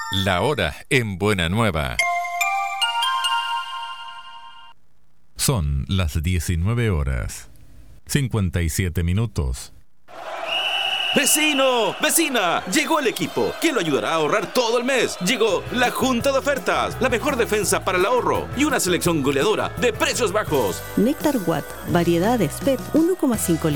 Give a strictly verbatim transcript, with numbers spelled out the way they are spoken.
La hora en Buena Nueva. Son las diecinueve horas, cincuenta y siete minutos. ¡Vecino! ¡Vecina! Llegó el equipo que lo ayudará a ahorrar todo el mes. Llegó la Junta de Ofertas, la mejor defensa para el ahorro y una selección goleadora de precios bajos. Néctar Watt, variedades P E T uno coma cinco litros.